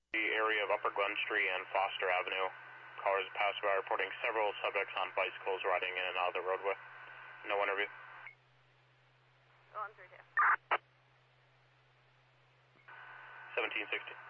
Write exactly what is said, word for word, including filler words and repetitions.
The area of Upper Glen Street and Foster Avenue. Callers passed by reporting several subjects on bicycles riding in and out of the roadway. No interview. Go on through two. seventeen sixty.